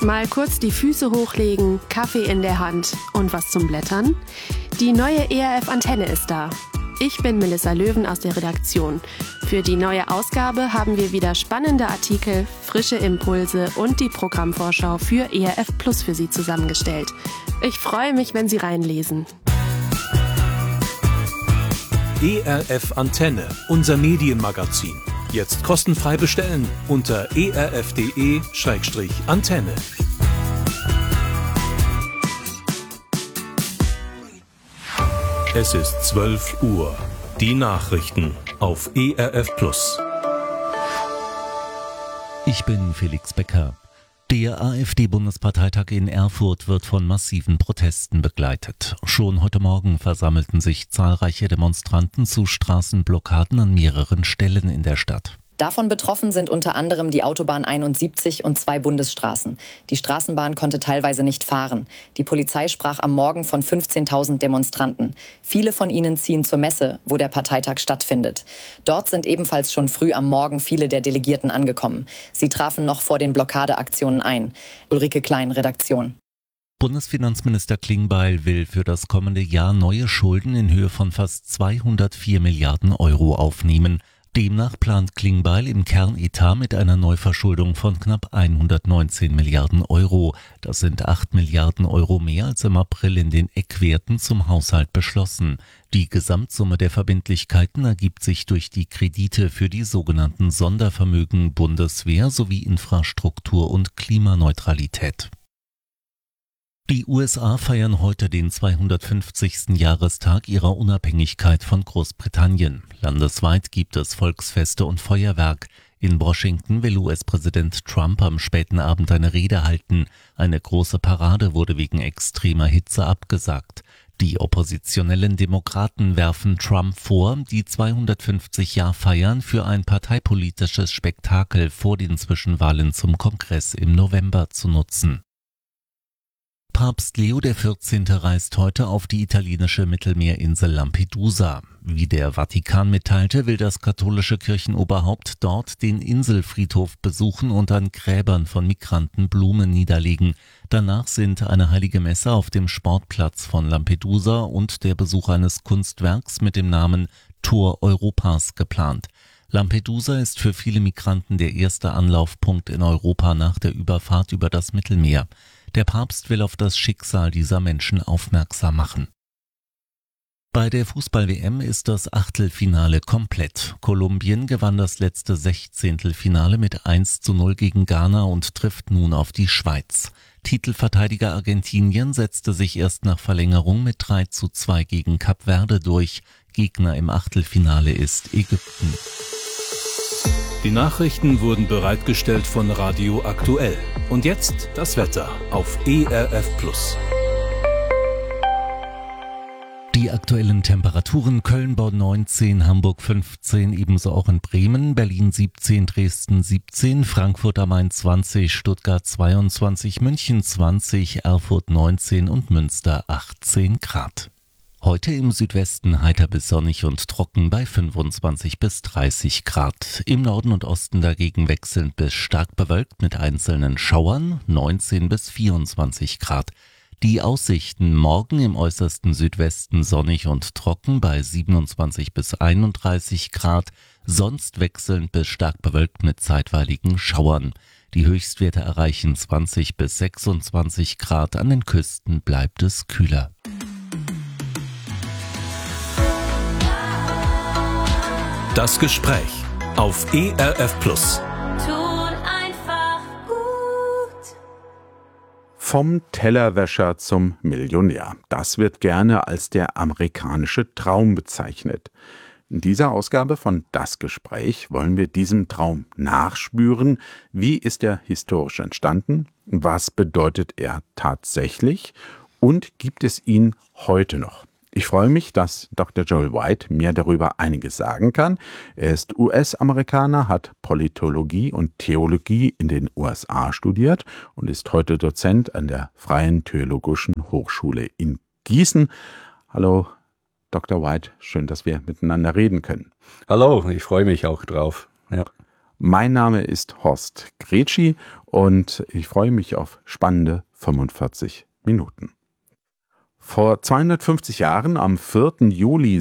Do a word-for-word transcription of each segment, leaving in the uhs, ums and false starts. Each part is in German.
Mal kurz die Füße hochlegen, Kaffee in der Hand und was zum Blättern? Die neue E R F-Antenne ist da. Ich bin Melissa Löwen aus der Redaktion. Für die neue Ausgabe haben wir wieder spannende Artikel, frische Impulse und die Programmvorschau für E R F Plus für Sie zusammengestellt. Ich freue mich, wenn Sie reinlesen. E R F Antenne, unser Medienmagazin. Jetzt kostenfrei bestellen unter e r f punkt de slash antenne. Es ist zwölf Uhr. Die Nachrichten auf E R F Plus. Ich bin Felix Becker. Der AfD-Bundesparteitag in Erfurt wird von massiven Protesten begleitet. Schon heute Morgen versammelten sich zahlreiche Demonstranten zu Straßenblockaden an mehreren Stellen in der Stadt. Davon betroffen sind unter anderem die Autobahn einundsiebzig und zwei Bundesstraßen. Die Straßenbahn konnte teilweise nicht fahren. Die Polizei sprach am Morgen von fünfzehntausend Demonstranten. Viele von ihnen ziehen zur Messe, wo der Parteitag stattfindet. Dort sind ebenfalls schon früh am Morgen viele der Delegierten angekommen. Sie trafen noch vor den Blockadeaktionen ein. Ulrike Klein, Redaktion. Bundesfinanzminister Klingbeil will für das kommende Jahr neue Schulden in Höhe von fast zweihundertvier Milliarden Euro aufnehmen. Demnach plant Klingbeil im Kernetat mit einer Neuverschuldung von knapp hundertneunzehn Milliarden Euro. Das sind acht Milliarden Euro mehr als im April in den Eckwerten zum Haushalt beschlossen. Die Gesamtsumme der Verbindlichkeiten ergibt sich durch die Kredite für die sogenannten Sondervermögen Bundeswehr sowie Infrastruktur und Klimaneutralität. Die U S A feiern heute den zweihundertfünfzigsten Jahrestag ihrer Unabhängigkeit von Großbritannien. Landesweit gibt es Volksfeste und Feuerwerk. In Washington will U S-Präsident Trump am späten Abend eine Rede halten. Eine große Parade wurde wegen extremer Hitze abgesagt. Die oppositionellen Demokraten werfen Trump vor, die zweihundertfünfzig-Jahr-Feiern für ein parteipolitisches Spektakel vor den Zwischenwahlen zum Kongress im November zu nutzen. Papst Leo der vierzehnte. Reist heute auf die italienische Mittelmeerinsel Lampedusa. Wie der Vatikan mitteilte, will das katholische Kirchenoberhaupt dort den Inselfriedhof besuchen und an Gräbern von Migranten Blumen niederlegen. Danach sind eine heilige Messe auf dem Sportplatz von Lampedusa und der Besuch eines Kunstwerks mit dem Namen Tor Europas geplant. Lampedusa ist für viele Migranten der erste Anlaufpunkt in Europa nach der Überfahrt über das Mittelmeer. Der Papst will auf das Schicksal dieser Menschen aufmerksam machen. Bei der Fußball-W M ist das Achtelfinale komplett. Kolumbien gewann das letzte Sechzehntelfinale mit eins zu null gegen Ghana und trifft nun auf die Schweiz. Titelverteidiger Argentinien setzte sich erst nach Verlängerung mit drei zu zwei gegen Kap Verde durch. Gegner im Achtelfinale ist Ägypten. Die Nachrichten wurden bereitgestellt von Radio Aktuell. Und jetzt das Wetter auf E R F Plus. Die aktuellen Temperaturen: Köln, Bonn neunzehn, Hamburg fünfzehn, ebenso auch in Bremen, Berlin siebzehn, Dresden siebzehn, Frankfurt am Main zwanzig, Stuttgart zweiundzwanzig, München zwanzig, Erfurt neunzehn und Münster achtzehn Grad. Heute im Südwesten heiter bis sonnig und trocken bei fünfundzwanzig bis dreißig Grad. Im Norden und Osten dagegen wechselnd bis stark bewölkt mit einzelnen Schauern, neunzehn bis vierundzwanzig Grad. Die Aussichten: morgen im äußersten Südwesten sonnig und trocken bei siebenundzwanzig bis einunddreißig Grad, sonst wechselnd bis stark bewölkt mit zeitweiligen Schauern. Die Höchstwerte erreichen zwanzig bis sechsundzwanzig Grad, an den Küsten bleibt es kühler. Das Gespräch auf E R F Plus. Tut einfach gut. Vom Tellerwäscher zum Millionär. Das wird gerne als der amerikanische Traum bezeichnet. In dieser Ausgabe von Das Gespräch wollen wir diesem Traum nachspüren. Wie ist er historisch entstanden? Was bedeutet er tatsächlich? Und gibt es ihn heute noch? Ich freue mich, dass Doktor Joel White mir darüber einiges sagen kann. Er ist U S-Amerikaner, hat Politologie und Theologie in den U S A studiert und ist heute Dozent an der Freien Theologischen Hochschule in Gießen. Hallo, Doktor White, schön, dass wir miteinander reden können. Hallo, ich freue mich auch drauf. Ja. Mein Name ist Horst Gretschi und ich freue mich auf spannende fünfundvierzig Minuten. Vor zweihundertfünfzig Jahren, am vierten Juli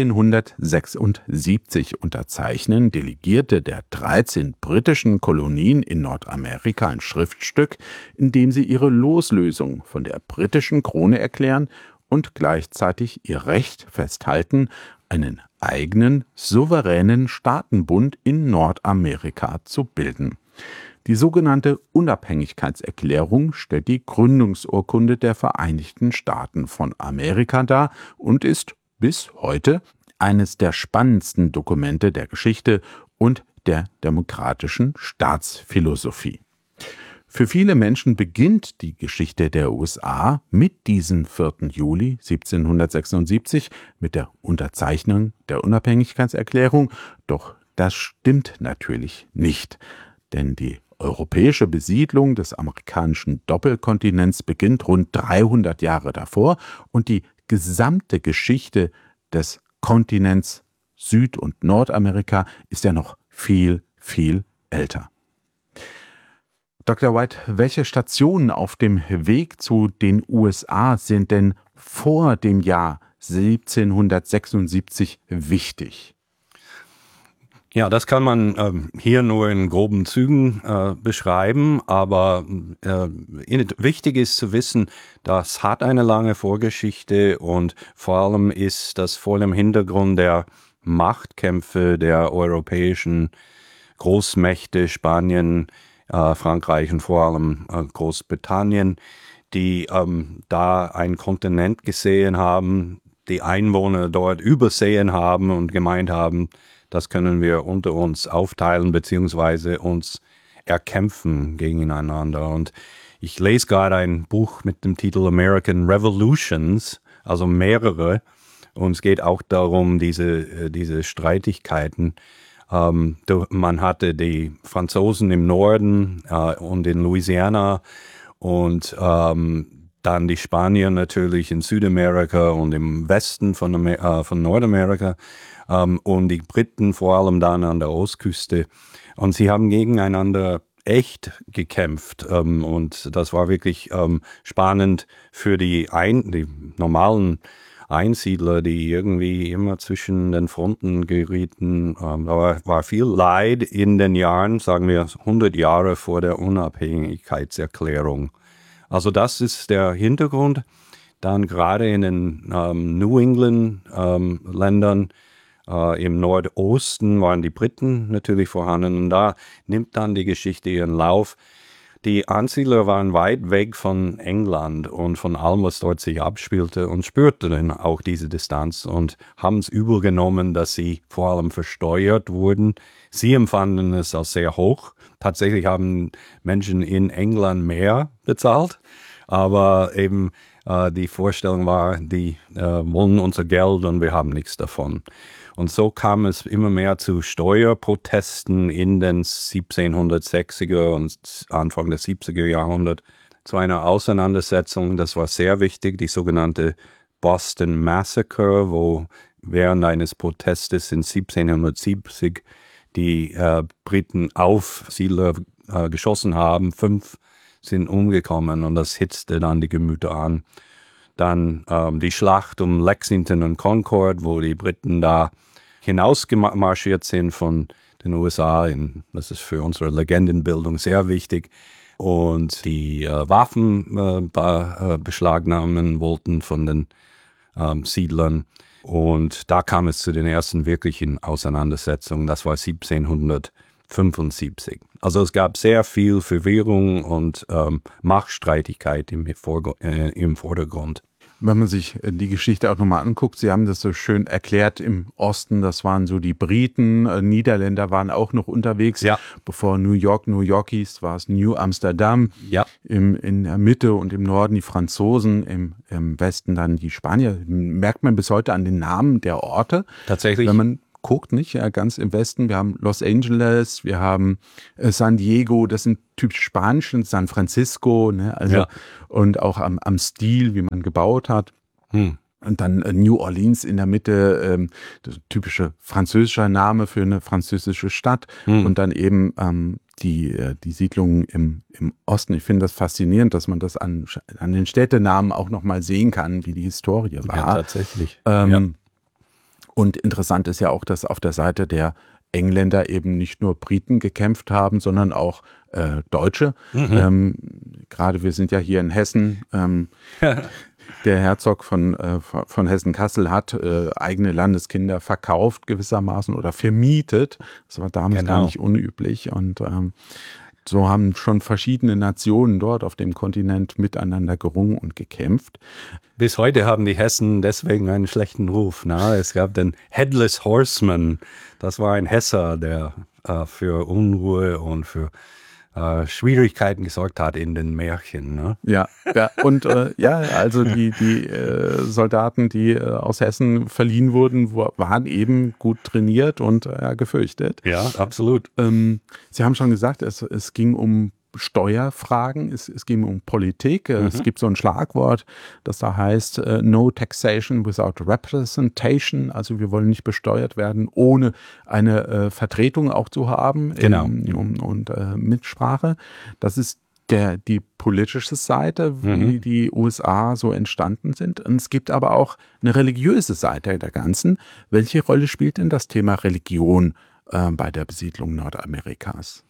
siebzehnhundertsechsundsiebzig, unterzeichnen Delegierte der dreizehn britischen Kolonien in Nordamerika ein Schriftstück, in dem sie ihre Loslösung von der britischen Krone erklären und gleichzeitig ihr Recht festhalten, einen eigenen, souveränen Staatenbund in Nordamerika zu bilden. Die sogenannte Unabhängigkeitserklärung stellt die Gründungsurkunde der Vereinigten Staaten von Amerika dar und ist bis heute eines der spannendsten Dokumente der Geschichte und der demokratischen Staatsphilosophie. Für viele Menschen beginnt die Geschichte der U S A mit diesem vierten Juli siebzehnhundertsechsundsiebzig, mit der Unterzeichnung der Unabhängigkeitserklärung. Doch das stimmt natürlich nicht, denn die europäische Besiedlung des amerikanischen Doppelkontinents beginnt rund dreihundert Jahre davor und die gesamte Geschichte des Kontinents Süd- und Nordamerika ist ja noch viel, viel älter. Doktor White, welche Stationen auf dem Weg zu den U S A sind denn vor dem Jahr siebzehnhundertsechsundsiebzig wichtig? Ja, das kann man ähm, hier nur in groben Zügen äh, beschreiben, aber äh, wichtig ist zu wissen, das hat eine lange Vorgeschichte und vor allem ist das vor dem Hintergrund der Machtkämpfe der europäischen Großmächte, Spanien, äh, Frankreich und vor allem äh, Großbritannien, die ähm, da einen Kontinent gesehen haben, die Einwohner dort übersehen haben und gemeint haben, das können wir unter uns aufteilen beziehungsweise uns erkämpfen gegeneinander. Und ich lese gerade ein Buch mit dem Titel American Revolutions, also mehrere. Und es geht auch darum, diese, diese Streitigkeiten. Ähm, man hatte die Franzosen im Norden äh, und in Louisiana und ähm, dann die Spanier natürlich in Südamerika und im Westen von, Amer- äh, von Nordamerika. Um, und die Briten vor allem dann an der Ostküste. Und sie haben gegeneinander echt gekämpft. Um, und das war wirklich um, spannend für die, Ein- die normalen Einsiedler, die irgendwie immer zwischen den Fronten gerieten. Um, da war, war viel Leid in den Jahren, sagen wir hundert Jahre vor der Unabhängigkeitserklärung. Also das ist der Hintergrund. Dann gerade in den um, New England um, Ländern, Uh, im Nordosten waren die Briten natürlich vorhanden und da nimmt dann die Geschichte ihren Lauf. Die Ansiedler waren weit weg von England und von allem, was dort sich abspielte und spürten dann auch diese Distanz und haben es übergenommen, dass sie vor allem versteuert wurden. Sie empfanden es als sehr hoch. Tatsächlich haben Menschen in England mehr bezahlt, aber eben uh, die Vorstellung war, die uh, wollen unser Geld und wir haben nichts davon. Und so kam es immer mehr zu Steuerprotesten in den siebzehnhundertsechziger und Anfang des siebziger Jahrhunderts, zu einer Auseinandersetzung, das war sehr wichtig, die sogenannte Boston Massacre, wo während eines Protestes in siebzehnhundertsiebzig die äh, Briten auf Siedler äh, geschossen haben. Fünf sind umgekommen und das hitzte dann die Gemüter an. Dann ähm, die Schlacht um Lexington und Concord, wo die Briten da hinausgemarschiert sind von den U S A. In, das ist für unsere Legendenbildung sehr wichtig. Und die äh, Waffen äh, be- beschlagnahmen wollten von den ähm, Siedlern. Und da kam es zu den ersten wirklichen Auseinandersetzungen. Das war siebzehnhundertfünfundsiebzig. Also es gab sehr viel Verwirrung und ähm, Machtstreitigkeit im, Vorg- äh, im Vordergrund. Wenn man sich die Geschichte auch nochmal anguckt, Sie haben das so schön erklärt, im Osten, das waren so die Briten, äh, Niederländer waren auch noch unterwegs. Ja. Bevor New York New York hieß, war es New Amsterdam. Ja. Im, in der Mitte und im Norden die Franzosen, im, im Westen dann die Spanier. Merkt man bis heute an den Namen der Orte. Tatsächlich. Wenn man guckt, nicht? Ja, ganz im Westen. Wir haben Los Angeles, wir haben äh, San Diego, das sind typisch spanisch, San Francisco, ne? Also, ja. Und auch am, am Stil, wie man gebaut hat. Hm. Und dann äh, New Orleans in der Mitte, ähm, das typische französischer Name für eine französische Stadt. Mhm. Und dann eben ähm, die, äh, die Siedlungen im, im Osten. Ich finde das faszinierend, dass man das an, an den Städtenamen auch nochmal sehen kann, wie die Historie war. Ja, tatsächlich. Ähm, ja. Und interessant ist ja auch, dass auf der Seite der Engländer eben nicht nur Briten gekämpft haben, sondern auch äh, Deutsche. Mhm. Ähm, gerade wir sind ja hier in Hessen. Ähm, Der Herzog von, äh, von Hessen-Kassel hat äh, eigene Landeskinder verkauft gewissermaßen oder vermietet. Das war damals genau. gar nicht unüblich. Und ähm, so haben schon verschiedene Nationen dort auf dem Kontinent miteinander gerungen und gekämpft. Bis heute haben die Hessen deswegen einen schlechten Ruf. Na? Es gab den Headless Horseman. Das war ein Hesser, der äh, für Unruhe und für Schwierigkeiten gesorgt hat in den Märchen. Ne? Ja, ja, und äh, ja, also die, die äh, Soldaten, die äh, aus Hessen verliehen wurden, waren eben gut trainiert und äh, gefürchtet. Ja, absolut. Ähm, Sie haben schon gesagt, es, es ging um Steuerfragen, es, es ging um Politik. Mhm. Es gibt so ein Schlagwort, das da heißt uh, No taxation without representation. Also wir wollen nicht besteuert werden, ohne eine äh, Vertretung auch zu haben genau. in, um, und äh, Mitsprache. Das ist der, die politische Seite, wie mhm. die U S A so entstanden sind. Und es gibt aber auch eine religiöse Seite der Ganzen. Welche Rolle spielt denn das Thema Religion äh, bei der Besiedlung Nordamerikas?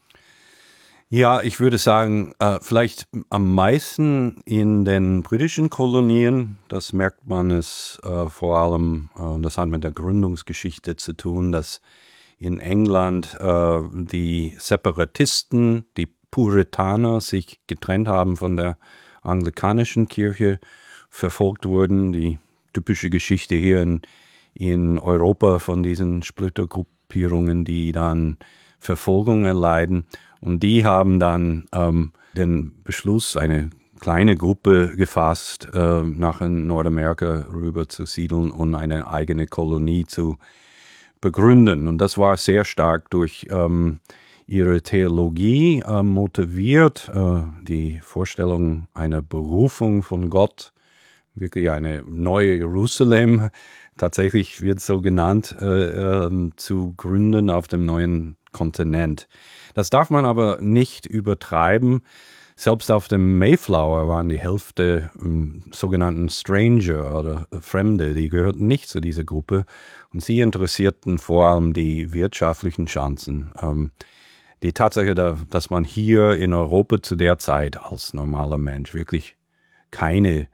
Ja, ich würde sagen, äh, vielleicht am meisten in den britischen Kolonien. Das merkt man es äh, vor allem, äh, das hat mit der Gründungsgeschichte zu tun, dass in England äh, die Separatisten, die Puritaner sich getrennt haben von der anglikanischen Kirche, verfolgt wurden. Die typische Geschichte hier in, in Europa von diesen Splittergruppierungen, die dann Verfolgung erleiden. Und die haben dann ähm, den Beschluss, eine kleine Gruppe gefasst, äh, nach Nordamerika rüber zu siedeln und eine eigene Kolonie zu begründen. Und das war sehr stark durch ähm, ihre Theologie äh, motiviert, äh, die Vorstellung einer Berufung von Gott, wirklich eine neue Jerusalem, tatsächlich wird so genannt, äh, äh, zu gründen auf dem neuen Kontinent. Das darf man aber nicht übertreiben. Selbst auf dem Mayflower waren die Hälfte ähm, sogenannten Stranger oder Fremde, die gehörten nicht zu dieser Gruppe. Und sie interessierten vor allem die wirtschaftlichen Chancen. Ähm, die Tatsache, da, dass man hier in Europa zu der Zeit als normaler Mensch wirklich keine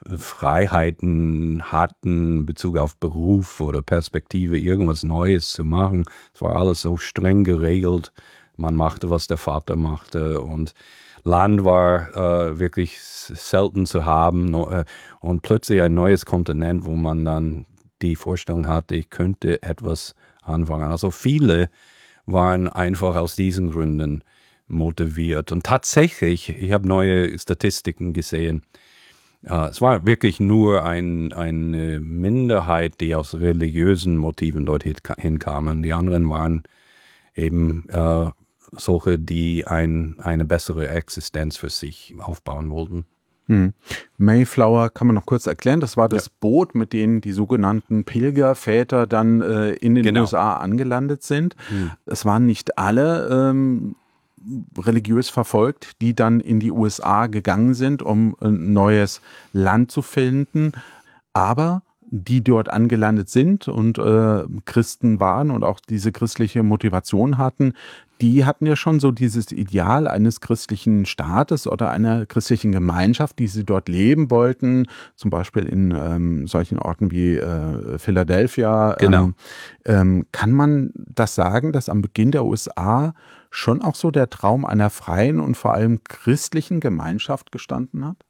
Freiheiten hatten in Bezug auf Beruf oder Perspektive, irgendwas Neues zu machen. Es war alles so streng geregelt. Man machte, was der Vater machte, und Land war äh, wirklich selten zu haben. No, äh, und plötzlich ein neues Kontinent, wo man dann die Vorstellung hatte, ich könnte etwas anfangen. Also viele waren einfach aus diesen Gründen motiviert. Und tatsächlich, ich habe neue Statistiken gesehen, äh, es war wirklich nur ein, eine Minderheit, die aus religiösen Motiven dort hinkamen. Die anderen waren eben äh, solche, die ein, eine bessere Existenz für sich aufbauen wollten. Hm. Mayflower kann man noch kurz erklären. Das war das ja. Boot, mit dem die sogenannten Pilgerväter dann äh, in den genau. U S A angelandet sind. Hm. Es waren nicht alle ähm, religiös verfolgt, die dann in die U S A gegangen sind, um ein neues Land zu finden. Aber die dort angelandet sind und äh, Christen waren und auch diese christliche Motivation hatten, die hatten ja schon so dieses Ideal eines christlichen Staates oder einer christlichen Gemeinschaft, die sie dort leben wollten, zum Beispiel in ähm, solchen Orten wie äh, Philadelphia. Genau. Ähm, ähm, kann man das sagen, dass am Beginn der U S A schon auch so der Traum einer freien und vor allem christlichen Gemeinschaft gestanden hat?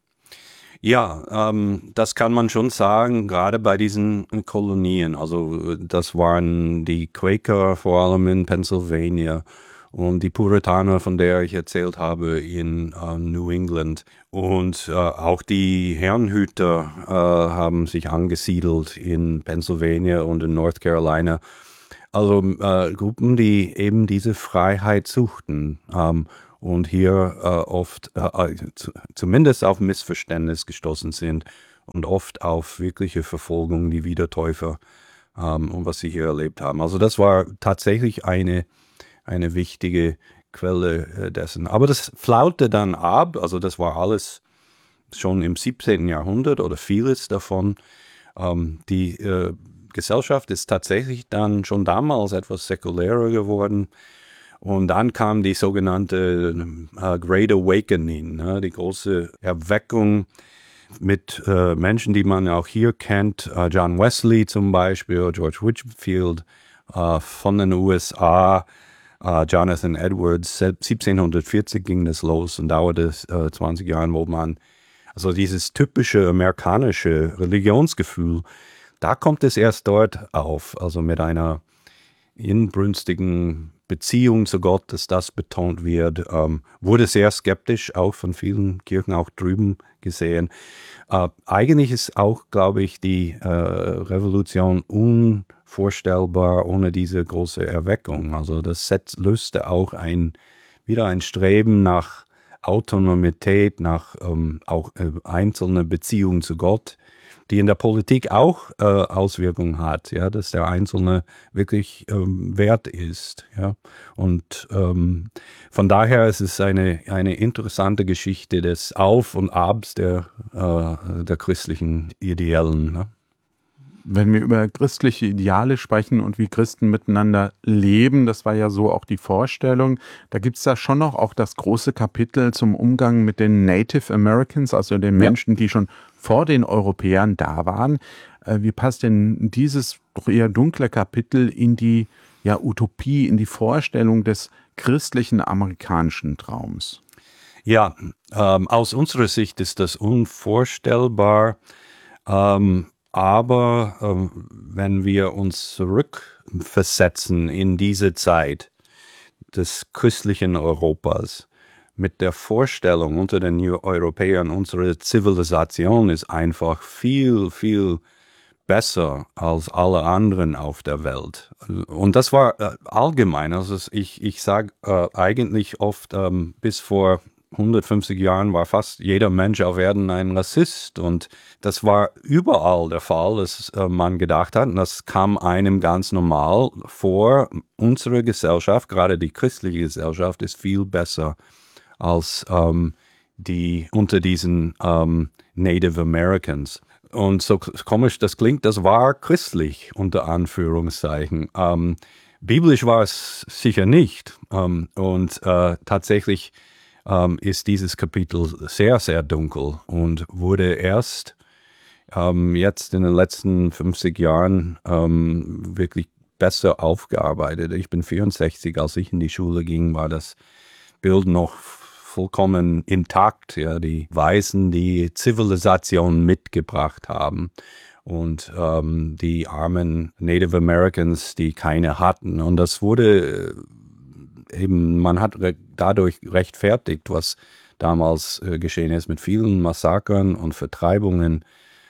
Ja, ähm, das kann man schon sagen, gerade bei diesen Kolonien. Also das waren die Quaker vor allem in Pennsylvania und die Puritaner, von der ich erzählt habe, in äh, New England. Und äh, auch die Herrenhüter äh, haben sich angesiedelt in Pennsylvania und in North Carolina. Also äh, Gruppen, die eben diese Freiheit suchten. Ähm, und hier äh, oft äh, zumindest auf Missverständnis gestoßen sind und oft auf wirkliche Verfolgung, die Wiedertäufer ähm, und was sie hier erlebt haben. Also das war tatsächlich eine, eine wichtige Quelle äh, dessen. Aber das flaute dann ab, also das war alles schon im siebzehnten Jahrhundert oder vieles davon. Ähm, die äh, Gesellschaft ist tatsächlich dann schon damals etwas säkulärer geworden. Und dann kam die sogenannte äh, Great Awakening, ne, die große Erweckung mit äh, Menschen, die man auch hier kennt, äh, John Wesley zum Beispiel, George Whitefield äh, von den U S A, äh, Jonathan Edwards. siebzehnhundertvierzig ging das los und dauerte äh, zwanzig Jahre, wo man, also dieses typische amerikanische Religionsgefühl, da kommt es erst dort auf, also mit einer inbrünstigen Beziehung zu Gott, dass das betont wird, ähm, wurde sehr skeptisch auch von vielen Kirchen auch drüben gesehen. Äh, eigentlich ist auch, glaube ich, die äh, Revolution unvorstellbar ohne diese große Erweckung. Also das Set löste auch ein, wieder ein Streben nach Autonomität, nach ähm, auch äh, einzelne Beziehungen zu Gott, die in der Politik auch äh, Auswirkungen hat, ja, dass der Einzelne wirklich ähm, wert ist. Ja. Und ähm, von daher ist es eine, eine interessante Geschichte des Auf und Abs der, äh, der christlichen Ideellen. Ne? Wenn wir über christliche Ideale sprechen und wie Christen miteinander leben, das war ja so auch die Vorstellung, da gibt es da schon noch auch das große Kapitel zum Umgang mit den Native Americans, also den Menschen, ja, die schon vor den Europäern da waren. Wie passt denn dieses doch eher dunkle Kapitel in die ja, Utopie, in die Vorstellung des christlichen amerikanischen Traums? Ja, ähm, aus unserer Sicht ist das unvorstellbar. Ähm, Aber ähm, wenn wir uns zurückversetzen in diese Zeit des christlichen Europas mit der Vorstellung unter den Europäern, unsere Zivilisation ist einfach viel, viel besser als alle anderen auf der Welt. Und das war äh, allgemein. Also ich, ich sage äh, eigentlich oft, ähm, bis vor hundertfünfzig Jahren war fast jeder Mensch auf Erden ein Rassist und das war überall der Fall, dass äh, man gedacht hat, und das kam einem ganz normal vor, unsere Gesellschaft, gerade die christliche Gesellschaft, ist viel besser als ähm, die unter diesen ähm, Native Americans. Und so komisch das klingt, das war christlich unter Anführungszeichen. Ähm, biblisch war es sicher nicht ähm, und äh, tatsächlich Ähm, ist dieses Kapitel sehr, sehr dunkel und wurde erst ähm, jetzt in den letzten fünfzig Jahren ähm, wirklich besser aufgearbeitet. Ich bin vierundsechzig, als ich in die Schule ging, war das Bild noch vollkommen intakt. Ja, die Weißen, die Zivilisation mitgebracht haben und ähm, die armen Native Americans, die keine hatten. Und das wurde eben, man hat re- dadurch rechtfertigt, was damals äh, geschehen ist mit vielen Massakern und Vertreibungen.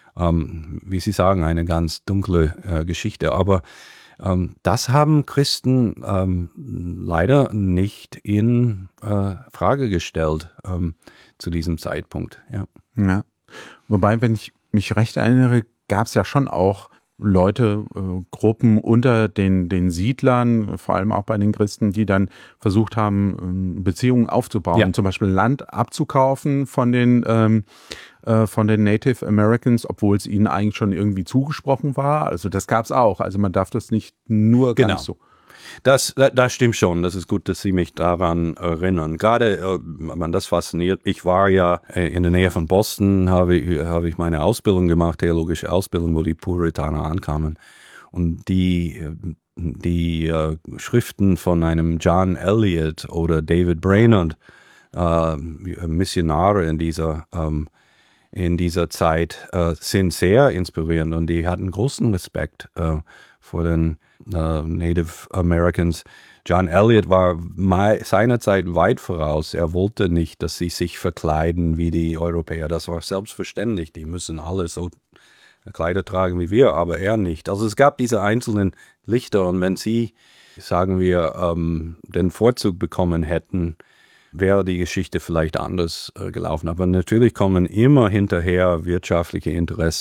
Ähm, wie Sie sagen, eine ganz dunkle äh, Geschichte. Aber ähm, das haben Christen ähm, leider nicht in äh, Frage gestellt ähm, zu diesem Zeitpunkt. Ja. Ja. Wobei, wenn ich mich recht erinnere, gab es ja schon auch Leute, äh, Gruppen unter den, den Siedlern, vor allem auch bei den Christen, die dann versucht haben, äh, Beziehungen aufzubauen, ja, zum Beispiel Land abzukaufen von den, ähm, äh, von den Native Americans, obwohl es ihnen eigentlich schon irgendwie zugesprochen war. Also das gab es auch. Also man darf das nicht nur genau. ganz so. Das, das stimmt schon. Das ist gut, dass Sie mich daran erinnern. Gerade, äh, man, das fasziniert. Ich war ja in der Nähe von Boston, habe ich, habe ich meine Ausbildung gemacht, theologische Ausbildung, wo die Puritaner ankamen. Und die, die äh, Schriften von einem John Eliot oder David Brainerd, äh, Missionare in dieser, ähm, in dieser Zeit, äh, sind sehr inspirierend und die hatten großen Respekt äh, vor den Uh, Native Americans. John Eliot war seinerzeit weit voraus. Er wollte nicht, dass sie sich verkleiden wie die Europäer. Das war selbstverständlich. Die müssen alle so Kleider tragen wie wir, aber er nicht. Also es gab diese einzelnen Lichter und wenn sie, sagen wir, ähm, den Vorzug bekommen hätten, wäre die Geschichte vielleicht anders äh, gelaufen. Aber natürlich kommen immer hinterher wirtschaftliche Interessen